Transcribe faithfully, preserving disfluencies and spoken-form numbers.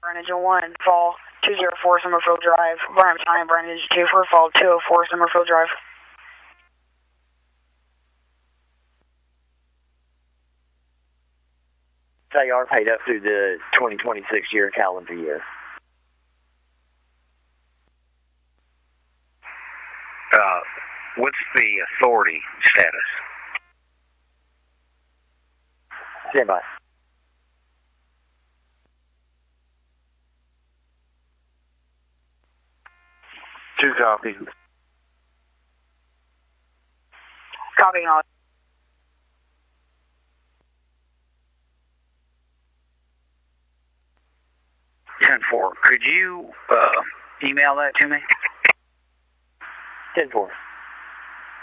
Burn Engine one, fall two zero four Summerfield Drive. Burn time, Burn Engine two for fall two oh four Summerfield Drive. They are paid up through the twenty twenty-six year calendar year. Uh, what's the authority status? Stand by. Two copies. Copying all. ten four. Could you uh, email that to me? ten four.